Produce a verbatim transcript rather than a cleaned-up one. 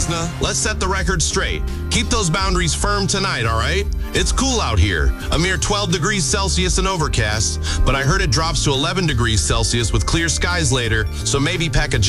Vesna, let's set the record straight. Keep those boundaries firm tonight, all right? It's cool out here, a mere twelve degrees Celsius and overcast, but I heard it drops to eleven degrees Celsius with clear skies later, so maybe pack a